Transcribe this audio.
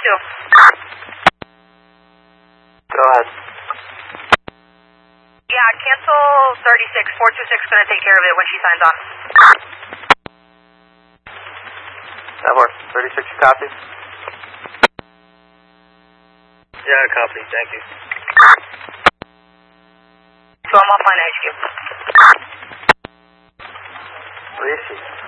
too. Go ahead. Yeah, cancel 36. 426 going to take care of it when she signs on. That works. 36, you copy? Yeah, copy. Thank you. So I'm offline at HQ. Where is she?